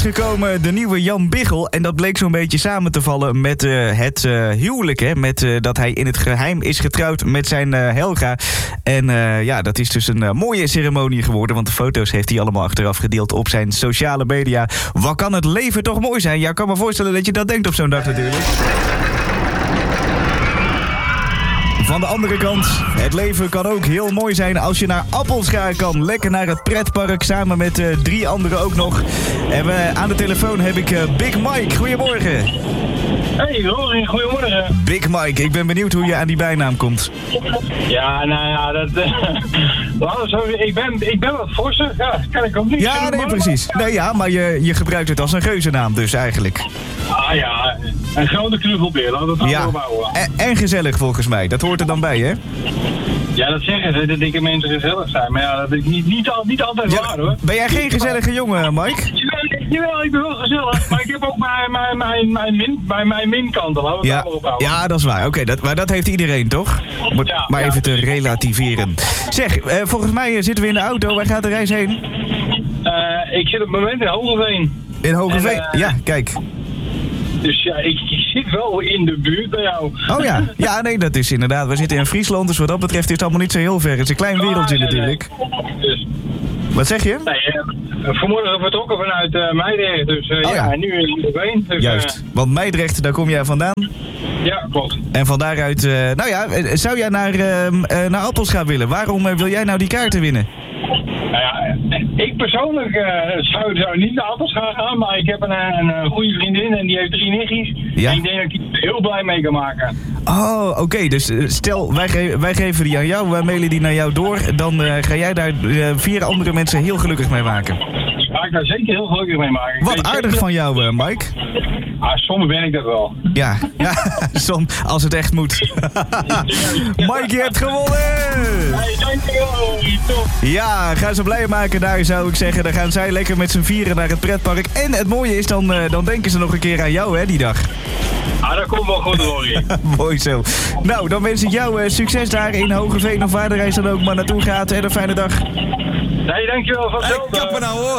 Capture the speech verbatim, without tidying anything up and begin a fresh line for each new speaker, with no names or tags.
gekomen de nieuwe Jan Biggel. En dat bleek zo'n beetje samen te vallen met uh, het uh, huwelijk. Hè? Met uh, dat hij in het geheim is getrouwd met zijn uh, Helga. En uh, ja, dat is dus een uh, mooie ceremonie geworden. Want de foto's heeft hij allemaal achteraf gedeeld op zijn sociale media. Wat kan het leven toch mooi zijn? Ja, ik kan me voorstellen dat je dat denkt op zo'n dag natuurlijk. Van de andere kant, het leven kan ook heel mooi zijn als je naar Appelscha kan. Lekker naar het pretpark, samen met uh, drie anderen ook nog. En uh, aan de telefoon heb ik uh, Big Mike. Goedemorgen.
Hey Rory, goedemorgen.
Big Mike, ik ben benieuwd hoe je aan die bijnaam komt.
Ja, nou ja, dat... Uh, well, sorry, ik, ben, ik ben wat forser, ja, kan ik ook niet.
Ja, nee, precies. Nee, ja, maar je, je gebruikt het als een geuzennaam dus eigenlijk.
Ah ja, een grote knuffelbeer, laten we het
ja.
opbouwen.
En, en gezellig volgens mij, dat hoort er dan bij, hè?
Ja, dat zeggen ze, dat dikke mensen gezellig zijn. Maar ja, dat is niet, niet, al, niet altijd
ja,
waar, hoor.
Ben jij geen gezellige jongen, Mike?
Jawel, jawel, ik ben wel gezellig, maar ik heb ook mijn, mijn, mijn, mijn, min, mijn, mijn minkanten, laten we het
ja.
allemaal ophouden.
Ja, dat is waar. Oké, okay, dat, maar dat heeft iedereen, toch? Moet,
ja,
maar
ja.
even te relativeren. Zeg, uh, volgens mij uh, zitten we in de auto. Waar gaat de reis heen?
Uh, ik zit op het moment in Hogeveen.
In Hogeveen? Uh, ja, kijk.
Dus ja, ik, ik zit wel in de buurt bij jou.
Oh ja, ja nee, dat is inderdaad. We zitten in Friesland, dus wat dat betreft is het allemaal niet zo heel ver. Het is een klein wereldje
ah, nee,
natuurlijk.
Nee. Dus.
Wat zeg je?
Nee, uh, vanmorgen vertrokken vanuit uh, Meidrecht, dus uh, oh, ja, ja, nu in Hogeveen. Dus,
juist, uh, want Meidrecht, daar kom jij vandaan?
Ja, klopt.
En van daaruit, uh, nou ja, zou jij naar, uh, uh, naar Appelscha willen? Waarom uh, wil jij nou die kaarten winnen?
Nou ja, ik persoonlijk uh, zou, zou niet naar Appelscha gaan, maar ik heb een, een, een goede vriendin en die heeft drie nichtjes. Ja? En ik denk dat ik die heel blij mee kan maken.
Oh, oké. Okay. Dus uh, stel, wij, ge- wij geven die aan jou, wij mailen die naar jou door. Dan uh, ga jij daar uh, vier andere mensen heel gelukkig mee maken.
Ga ik daar zeker heel gelukkig mee maken.
Wat aardig van jou, uh, Mike.
Ah, soms ben ik dat wel.
Ja, ja soms, als het echt moet. Mike, je hebt gewonnen!
Hey, dankjewel. Top.
Ja, ga ze blij maken daar, zou ik zeggen. Dan gaan zij lekker met z'n vieren naar het pretpark. En het mooie is, dan, uh, dan denken ze nog een keer aan jou, hè, die dag.
Ah, dat komt wel goed, Rory.
Mooi zo. Nou, dan wens ik jou uh, succes daar in Hogeveen of waar de reis dan ook maar naartoe gaat. En een fijne dag.
Nee, dankjewel. Van
hey, kappen nou hoor.